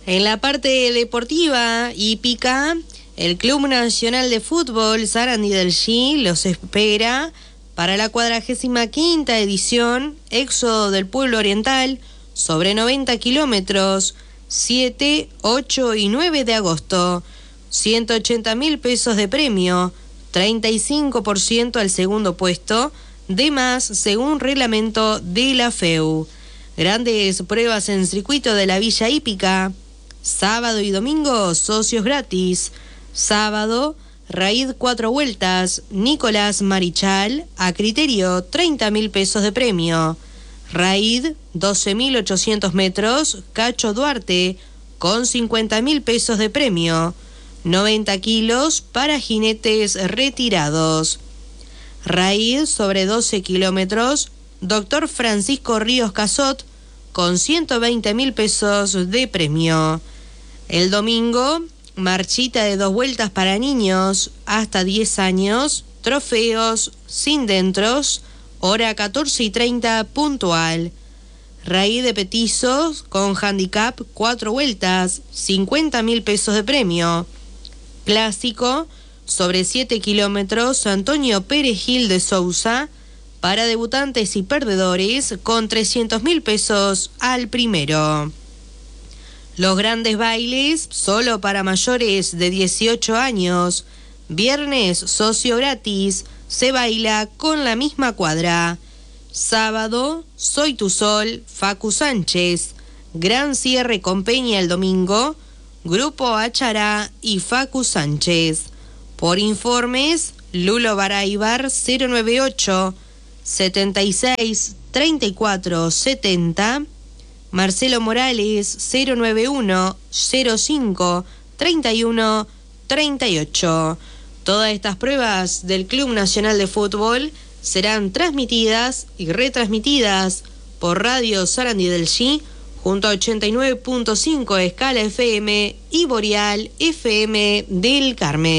En la parte deportiva hípica, el Club Nacional de Fútbol Sarandí del Chi los espera para la 45ª edición Éxodo del Pueblo Oriental sobre 90 kilómetros, 7, 8 y 9 de agosto. 180.000 pesos de premio, 35% al segundo puesto, de más según reglamento de la FEU. Grandes pruebas en circuito de la Villa Hípica. Sábado y domingo, socios gratis. Sábado, Raid 4 vueltas, Nicolás Marichal, a criterio 30.000 pesos de premio. Raid 12.800 metros, Cacho Duarte, con 50.000 pesos de premio. 90 kilos para jinetes retirados. Raid sobre 12 kilómetros, Dr. Francisco Ríos Casot, con 120.000 pesos de premio. El domingo, marchita de 2 vueltas para niños hasta 10 años, trofeos sin dentros, hora 14:30 puntual. Raid de petizos con handicap 4 vueltas, 50.000 pesos de premio. Clásico sobre 7 kilómetros, Antonio Pérez Gil de Sousa, para debutantes y perdedores, con 300.000 pesos al primero. Los grandes bailes, solo para mayores de 18 años. Viernes, socio gratis, se baila con la misma cuadra. Sábado, Soy tu Sol, Facu Sánchez. Gran cierre con Peña el domingo, Grupo Achará y Facu Sánchez. Por informes, Lulo Baraibar 098 76 34 70, Marcelo Morales 091 05 31 38. Todas estas pruebas del Club Nacional de Fútbol serán transmitidas y retransmitidas por Radio Sarandí del Chi, junto a 89.5 Escala FM y Boreal FM del Carmen.